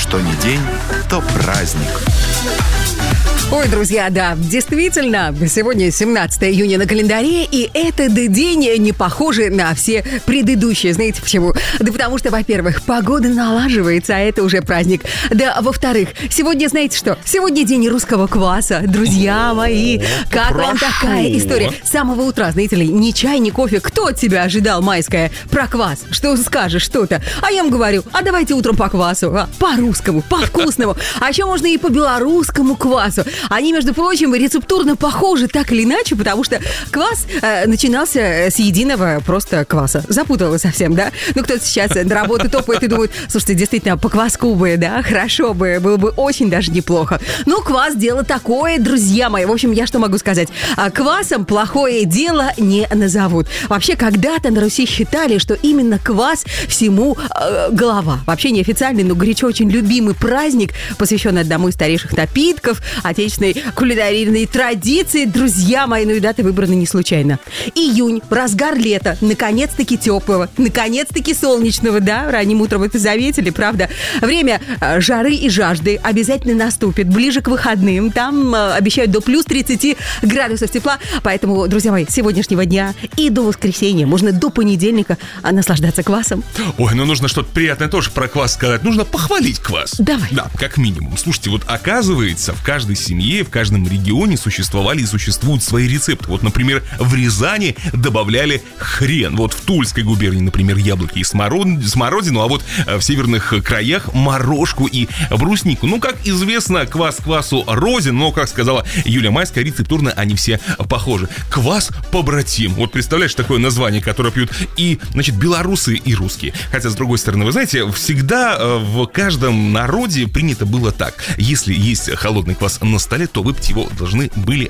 Что ни день, то праздник. Ой, друзья, да, действительно, сегодня 17 июня на календаре, и этот день не похожий на все предыдущие. Знаете почему? Да потому что, во-первых, погода налаживается, а это уже праздник. Да, во-вторых, сегодня, знаете что? Сегодня день русского кваса. Друзья мои, как вам такая история? С самого утра, знаете ли, ни чай, ни кофе. Кто от тебя ожидал майское про квас? Что скажешь, что-то? А я им говорю, а давайте утром по квасу, по-русскому, по-вкусному. А еще можно и по белорусскому квасу. Они, между прочим, рецептурно похожи так или иначе, потому что квас начинался с единого просто кваса. Запутала совсем, да? Ну, кто-то сейчас на работу топает и думает, слушайте, действительно, по кваску бы, да, хорошо бы, было бы очень даже неплохо. Ну, квас – дело такое, друзья мои. В общем, я что могу сказать? Квасом плохое дело не назовут. Вообще, когда-то на Руси считали, что именно квас всему голова. Вообще неофициальный, но горячо очень любимый праздник, посвященный одному из старейших напитков, отечественной кулинарийной традиции. Друзья мои, ну и даты выбраны не случайно. Июнь, разгар лета, наконец-таки теплого, наконец-таки солнечного, да, ранним утром это заметили, правда? Время жары и жажды обязательно наступит, ближе к выходным, там обещают до плюс 30 градусов тепла, поэтому, друзья мои, с сегодняшнего дня и до воскресенья, можно до понедельника наслаждаться квасом. Ой, ну нужно что-то приятное тоже про квас сказать, нужно похвалить квас. Давай. Да, как минимум. Слушайте, вот оказывается, в каждой семье, в каждом регионе существовали и существуют свои рецепты. Вот, например, в Рязани добавляли хрен. Вот в Тульской губернии, например, яблоки и смородину, а вот в северных краях морожку и бруснику. Ну, как известно, квас квасу рознь, но, как сказала Юлия Майская, рецептурно они все похожи. Квас побратим. Вот представляешь, такое название, которое пьют и, значит, белорусы и русские. Хотя, с другой стороны, вы знаете, всегда в каждом народе принято было так. Если есть холодный квас на столе, то выпить его должны были